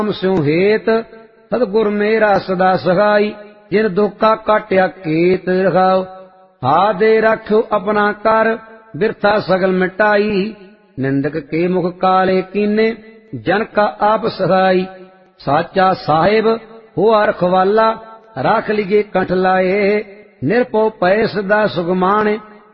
स्यों हेत सतगुर मेरा सदा सहाई जिन दुखा काट्या केत रखाओ। हा दे रखो अपना कर बिरथा सगल मिटाई निंदक के मुख काले कीने जन का आप सहाई। साचा साहिब हुआ रखवाला राख लिगे कंठ लाए निरपो पै सदा सुगमाने